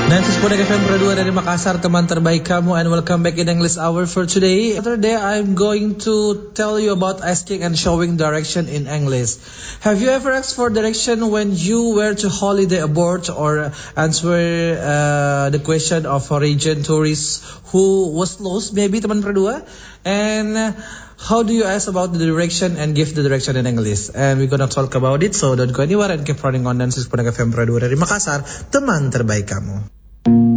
96.1 FM Pro 2 dari Makassar, teman terbaik kamu, and welcome back in English Hour for today. Today I'm going to tell you about asking and showing direction in English. Have you ever asked for direction when you were to holiday abroad or answer the question of a region tourist who was lost, maybe teman Pro 2? And how do you ask about the direction and give the direction in English? And we're gonna talk about it, so don't go anywhere and keep running on 96.1 FM Pro 2 dari Makassar, teman terbaik kamu.